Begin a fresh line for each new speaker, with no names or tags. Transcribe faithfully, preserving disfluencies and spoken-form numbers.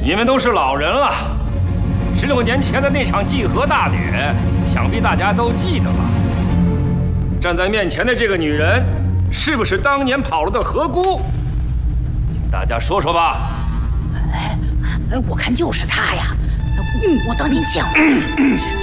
你们都是老人了，十六年前的那场祭河大典，想必大家都记得吧？站在面前的这个女人，是不是当年跑了的河姑？请大家说说吧。
哎，哎，我看就是她呀。嗯，我当年讲过。